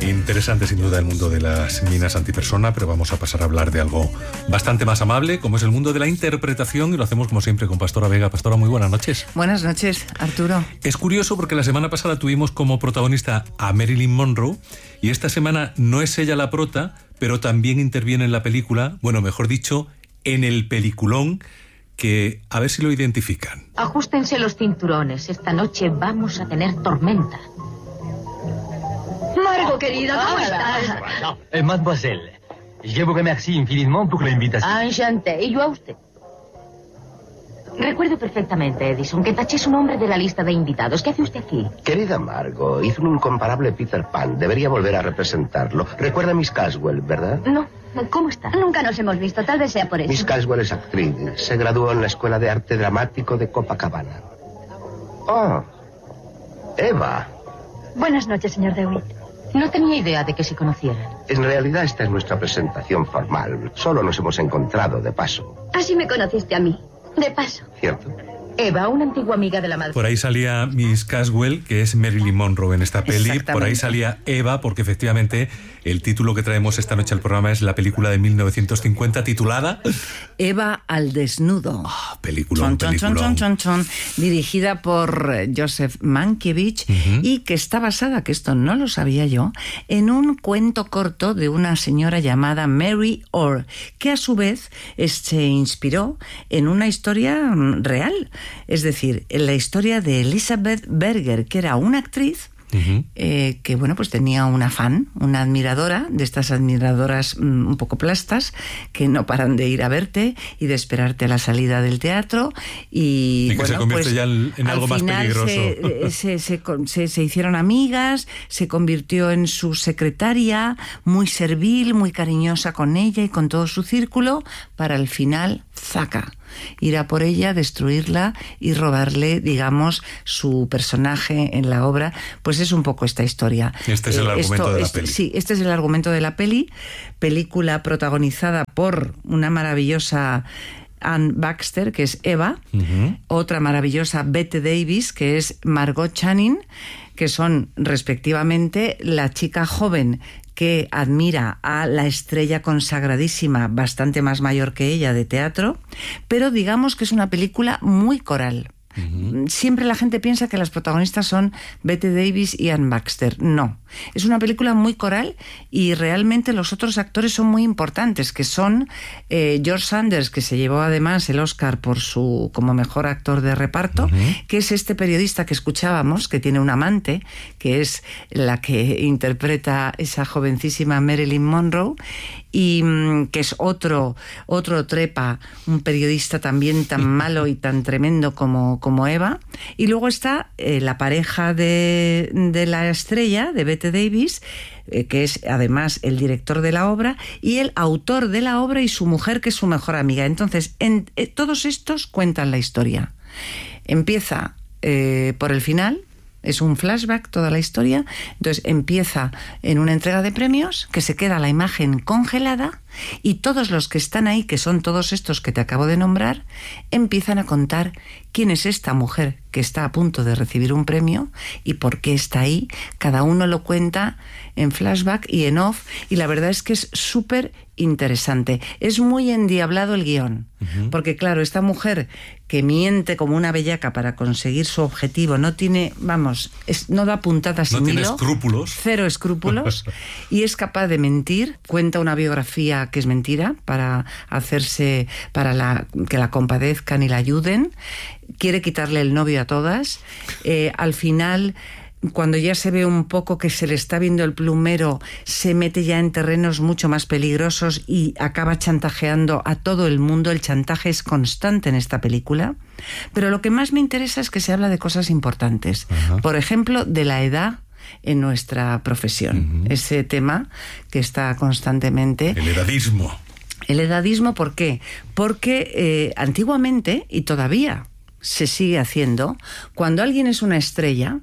Interesante sin duda el mundo de las minas antipersona, pero vamos a pasar a hablar de algo bastante más amable, como es el mundo de la interpretación, y lo hacemos como siempre con Pastora Vega. Pastora, muy buenas noches. Buenas noches, Arturo. Es curioso porque la semana pasada tuvimos como protagonista a Marilyn Monroe, y esta semana no es ella la prota, pero también interviene en la película, bueno, mejor dicho, en el peliculón, que a ver si lo identifican. Ajustense los cinturones, esta noche vamos a tener tormenta. Margot, querida, ¿cómo estás? Mademoiselle, je vous remercie infiniment pour l'invitation. Enchanté, y yo a usted. Recuerdo perfectamente, Edison, que taché su nombre de la lista de invitados. ¿Qué hace usted aquí? Querida Margot, hizo un incomparable Peter Pan. Debería volver a representarlo. Recuerda a Miss Caswell, ¿verdad? No, ¿cómo está? Nunca nos hemos visto, tal vez sea por eso. Miss Caswell es actriz. Se graduó en la Escuela de Arte Dramático de Copacabana. Oh, Eva. Buenas noches, señor DeWitt. No tenía idea de que se conocieran. En realidad esta es nuestra presentación formal. Solo nos hemos encontrado de paso. Así me conociste a mí, de paso. ¿Cierto? Eva, una antigua amiga de la madre. Por ahí salía Miss Caswell, que es Marilyn Monroe en esta peli. Por ahí salía Eva, porque efectivamente el título que traemos esta noche al programa es la película de 1950 titulada Eva al desnudo. Peliculón. Dirigida por Joseph Mankiewicz y que está basada, que esto no lo sabía yo, en un cuento corto de una señora llamada Mary Orr, que a su vez se inspiró en una historia real. Es decir, en la historia de Elizabeth Berger, que era una actriz que, bueno, pues tenía una fan, una admiradora, de estas admiradoras un poco plastas, que no paran de ir a verte y de esperarte a la salida del teatro. Y que bueno, se convierte pues, ya en algo más peligroso. Se hicieron amigas, se convirtió en su secretaria, muy servil, muy cariñosa con ella y con todo su círculo, para al final, ¡zaca!, ir a por ella, destruirla y robarle, digamos, su personaje en la obra. Pues es un poco esta historia. Este es el argumento de la peli. Sí, este es el argumento de la peli. Película protagonizada por una maravillosa Anne Baxter, que es Eva, otra maravillosa Bette Davis, que es Margot Channing, que son respectivamente la chica joven que admira a la estrella consagradísima, bastante más mayor que ella, de teatro, pero digamos que es una película muy coral. Siempre la gente piensa que las protagonistas son Bette Davis y Anne Baxter. No, es una película muy coral y realmente los otros actores son muy importantes, que son George Sanders, que se llevó además el Oscar por su como mejor actor de reparto, que es este periodista que escuchábamos, que tiene un amante, que es la que interpreta esa jovencísima Marilyn Monroe, y que es otro trepa, un periodista también tan malo y tan tremendo como Eva. Y luego está la pareja de la estrella, de Bette Davis, que es además el director de la obra, y el autor de la obra y su mujer, que es su mejor amiga. Entonces, todos estos cuentan la historia. Empieza por el final. Es un flashback toda la historia. Entonces empieza en una entrega de premios, que se queda la imagen congelada, y todos los que están ahí, que son todos estos que te acabo de nombrar, empiezan a contar quién es esta mujer que está a punto de recibir un premio y por qué está ahí. Cada uno lo cuenta en flashback y en off, y la verdad es que es súper interesante. Es muy endiablado el guión, porque claro, esta mujer que miente como una bellaca para conseguir su objetivo, no tiene, no da puntadas sin hilo. No tiene escrúpulos. Cero escrúpulos. Y es capaz de mentir. Cuenta una biografía que es mentira para que la compadezcan y la ayuden. Quiere quitarle el novio a todas. Al final, cuando ya se ve un poco que se le está viendo el plumero, se mete ya en terrenos mucho más peligrosos y acaba chantajeando a todo el mundo. El chantaje es constante en esta película. Pero lo que más me interesa es que se habla de cosas importantes. Por ejemplo, de la edad en nuestra profesión. Ese tema que está constantemente... El edadismo. El edadismo, ¿por qué? Porque antiguamente, y todavía se sigue haciendo, cuando alguien es una estrella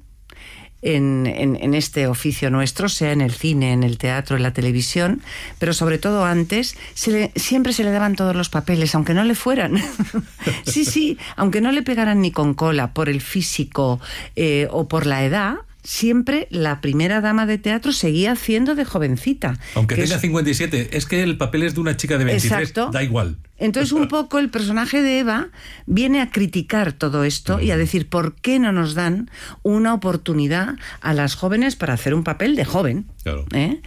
en este oficio nuestro, sea en el cine, en el teatro, en la televisión, pero sobre todo antes, siempre se le daban todos los papeles, aunque no le fueran. Sí, aunque no le pegaran ni con cola por el físico o por la edad, siempre la primera dama de teatro seguía haciendo de jovencita. Aunque tenga 57, es que el papel es de una chica de 23, exacto, da igual. Entonces un poco el personaje de Eva viene a criticar todo esto y a decir por qué no nos dan una oportunidad a las jóvenes para hacer un papel de joven. Claro.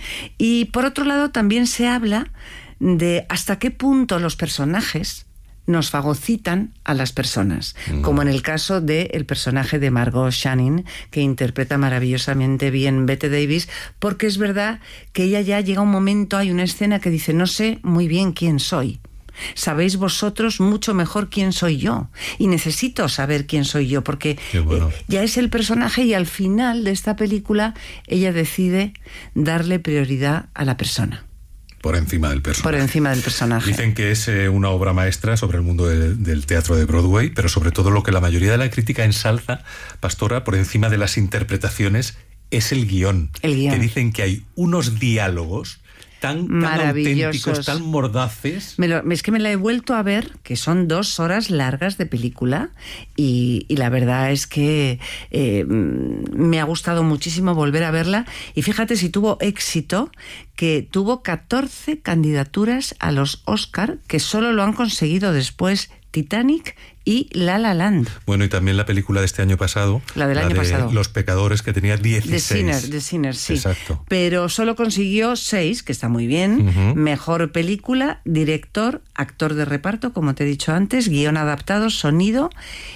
Y por otro lado también se habla de hasta qué punto los personajes nos fagocitan a las personas, como en el caso del personaje de Margot Channing, que interpreta maravillosamente bien Bette Davis, porque es verdad que ella ya llega un momento, hay una escena que dice, no sé muy bien quién soy. Sabéis vosotros mucho mejor quién soy yo y necesito saber quién soy yo porque ya es el personaje y al final de esta película ella decide darle prioridad a la persona. Por encima del personaje. Por encima del personaje. Dicen que es una obra maestra sobre el mundo del teatro de Broadway, pero sobre todo lo que la mayoría de la crítica ensalza, Pastora, por encima de las interpretaciones, es el guión. El guión. Que dicen que hay unos diálogos tan auténticos, tan mordaces. Es que me la he vuelto a ver, que son 2 horas largas de película, y la verdad es que me ha gustado muchísimo volver a verla. Y fíjate si tuvo éxito, que tuvo 14 candidaturas a los Oscar, que solo lo han conseguido después Titanic y La La Land. Bueno, y también la película de este año pasado, la del año pasado, Los Pecadores, que tenía 16. The Sinner, sí. Exacto. Pero solo consiguió 6, que está muy bien. Mejor película, director, actor de reparto, como te he dicho antes, guión adaptado, sonido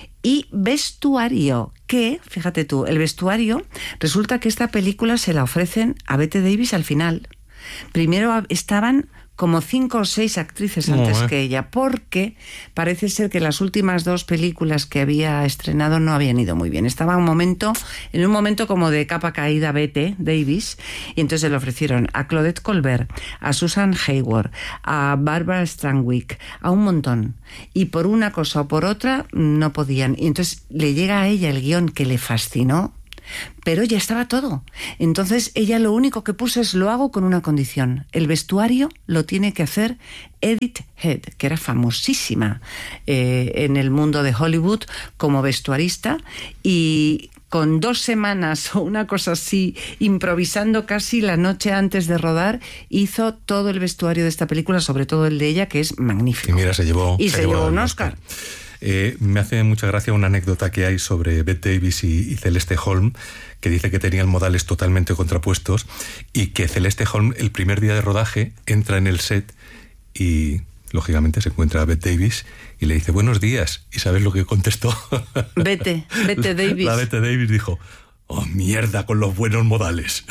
y vestuario. Que, fíjate tú, el vestuario, resulta que esta película se la ofrecen a Bette Davis al final. Primero estaban como 5 o 6 actrices antes que ella, porque parece ser que las últimas 2 películas que había estrenado no habían ido muy bien. Estaba en un momento como de capa caída Bette Davis, y entonces le ofrecieron a Claudette Colbert, a Susan Hayward, a Barbara Stanwyck, a un montón. Y por una cosa o por otra no podían. Y entonces le llega a ella el guión que le fascinó, pero ya estaba todo. Entonces ella lo único que puso es: lo hago con una condición, el vestuario lo tiene que hacer Edith Head, que era famosísima en el mundo de Hollywood como vestuarista, y con 2 semanas o una cosa así, improvisando casi la noche antes de rodar, hizo todo el vestuario de esta película, sobre todo el de ella, que es magnífico. Y mira, se llevó un Oscar. Me hace mucha gracia una anécdota que hay sobre Bette Davis y Celeste Holm, que dice que tenían modales totalmente contrapuestos y que Celeste Holm, el primer día de rodaje, entra en el set y lógicamente se encuentra a Bette Davis y le dice buenos días. ¿Y sabes lo que contestó? Bette Davis. La Bette Davis dijo: ¡oh, mierda con los buenos modales!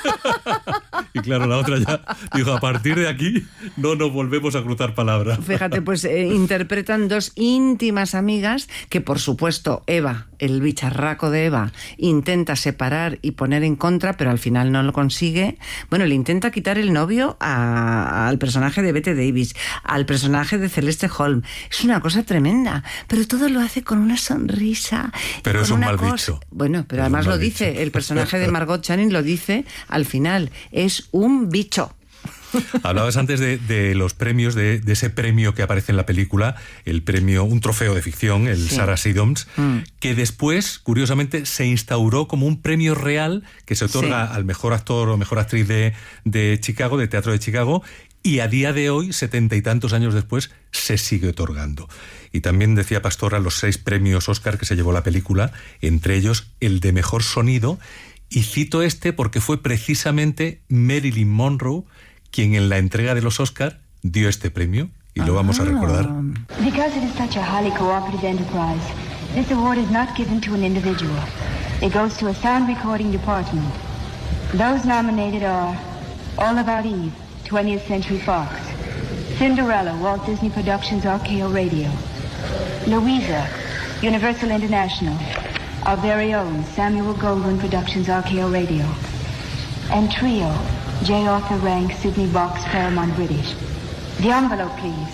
Y claro, la otra ya dijo: a partir de aquí no nos volvemos a cruzar palabras. Fíjate, pues interpretan 2 íntimas amigas que, por supuesto, Eva, el bicharraco de Eva, intenta separar y poner en contra, pero al final no lo consigue. Bueno, le intenta quitar el novio al personaje de Bette Davis, al personaje de Celeste Holm. Es una cosa tremenda, pero todo lo hace con una sonrisa. Pero es un mal bicho. Bueno, pero además lo dice, el personaje de Margot Channing lo dice al final, es un bicho. Hablabas antes de los premios, de ese premio que aparece en la película, el premio, un trofeo de ficción, el Sarah Siddons, que después, curiosamente, se instauró como un premio real que se otorga al mejor actor o mejor actriz de Chicago, de teatro de Chicago, y a día de hoy, 70 y tantos años después, se sigue otorgando. Y también decía Pastora los 6 premios Oscar que se llevó la película, entre ellos el de mejor sonido, y cito este porque fue precisamente Marilyn Monroe quien en la entrega de los Oscar dio este premio, y lo vamos a recordar. Because it is such a highly cooperative enterprise, this award is not given to an individual. It goes to a sound recording department. Those nominated are All About Eve, 20th Century Fox; Cinderella, Walt Disney Productions, RKO Radio; Louisa, Universal International; our very own Samuel Goldwyn Productions, RKO Radio; and Trio, J. Arthur Rank, Sydney Box, Paramount British. The envelope, please.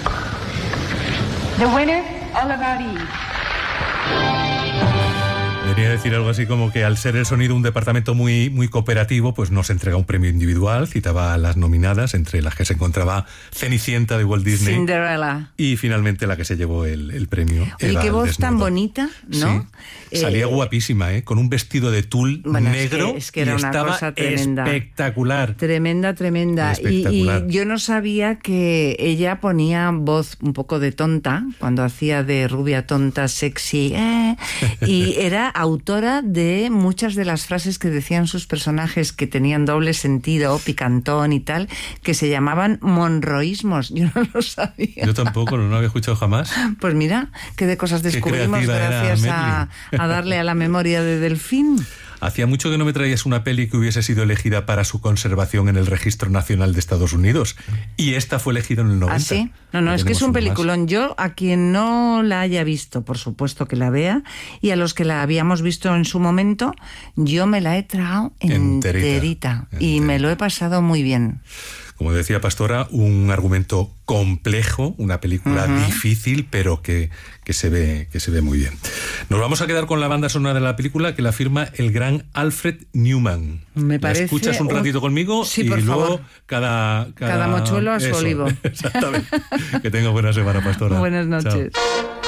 The winner, All About Eve. Venía a decir algo así como que al ser el sonido un departamento muy, muy cooperativo, pues no se entrega un premio individual, citaba a las nominadas, entre las que se encontraba Cenicienta de Walt Disney. Cinderella. Y finalmente la que se llevó el premio. Oye, Eva, qué el voz desnudo. tan bonita, ¿no? Sí. Salía guapísima, ¿eh? Con un vestido de tul Bueno, negro es que era y una estaba cosa tremenda. espectacular. Tremenda. Espectacular. Y yo no sabía que ella ponía voz un poco de tonta, cuando hacía de rubia tonta, sexy, y era autora de muchas de las frases que decían sus personajes que tenían doble sentido, picantón y tal, que se llamaban monroísmos. Yo no lo sabía. Yo tampoco, no lo había escuchado jamás. Pues mira, qué de cosas descubrimos creativa era gracias a darle a la memoria de Delfín. Hacía mucho que no me traías una peli que hubiese sido elegida para su conservación en el Registro Nacional de Estados Unidos. Y esta fue elegida en el 90. ¿Ah, sí? No, es que es un peliculón. Yo, a quien no la haya visto, por supuesto que la vea, y a los que la habíamos visto en su momento, yo me la he tragado enterita. Y me lo he pasado muy bien. Como decía Pastora, un argumento complejo, una película difícil, pero que se ve muy bien. Nos vamos a quedar con la banda sonora de la película, que la firma el gran Alfred Newman. Me parece. La escuchas un ratito conmigo, sí, y por luego favor. cada mochuelo a su olivo. Exactamente. Que tenga buena semana, Pastora. Buenas noches. Chao.